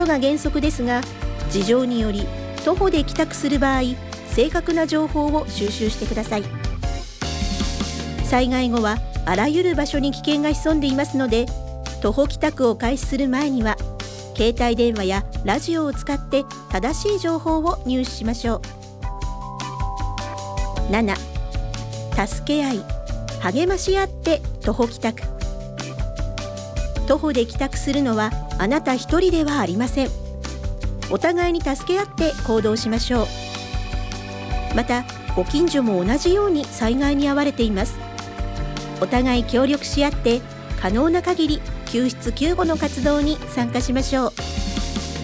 が原則ですが、事情により徒歩で帰宅する場合、正確な情報を収集してください。災害後はあらゆる場所に危険が潜んでいますので、徒歩帰宅を開始する前には携帯電話やラジオを使って正しい情報を入手しましょう。7、助け合い、励まし合って徒歩帰宅。徒歩で帰宅するのはあなた一人ではありません。お互いに助け合って行動しましょう。また、ご近所も同じように災害に遭われています。お互い協力し合って可能な限り救出救護の活動に参加しましょう。